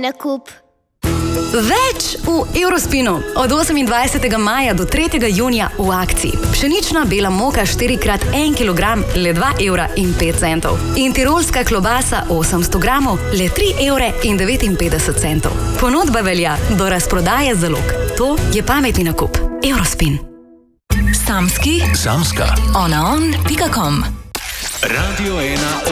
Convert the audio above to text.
nakup. Več v Eurospinu. Od 28. maja do 3. junija v akciji. Pšenična bela moka 4x1 kg le 2,05 €. In tirolska klobasa 800 gramov le 3,59 €. Ponudba velja do razprodaje zalog. To je pametni nakup. Eurospin. Samska. Onaon.com. Radio 1